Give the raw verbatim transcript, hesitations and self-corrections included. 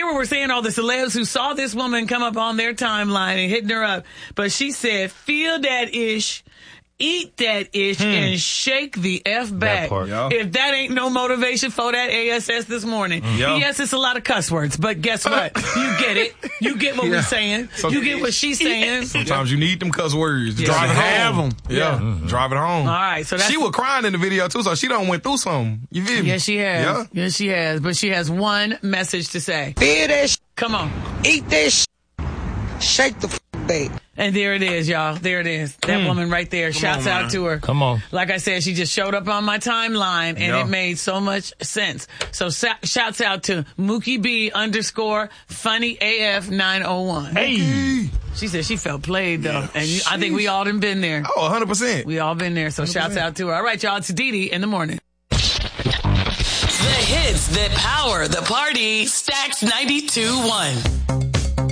remember we're saying all the celebs who saw this woman come up on their timeline and hitting her up. But she said, feel that ish. Eat that ish hmm. and shake the F back. That yeah. If that ain't no motivation for that A S S this morning. Yeah. Yes, it's a lot of cuss words, but guess what? You get it. You get what yeah. we're saying. So, you get what she's saying. Sometimes you need them cuss words to yeah. drive it have home. Them. Yeah, yeah. Mm-hmm. Drive it home. All right. So that's she was crying in the video too, so she done went through something. You feel me? Yes, she has. Yeah. Yes, she has. But she has one message to say. Feel that sh- Come on. Eat that sh- Shake the f- bait. And there it is, y'all. There it is. That mm. woman right there. Come Shouts on, out to her. Come on. Like I said, she just showed up on my timeline, and yeah. it made so much sense. So sa- shouts out to Mookie B underscore funny A F nine oh one. Hey. She said she felt played, though. Yeah. And you, I think we all done been there. Oh, one hundred percent. We all been there. So one hundred percent. Shouts out to her. All right, y'all. It's Dee in the morning. The hits that power the party. Stacks ninety-two point one.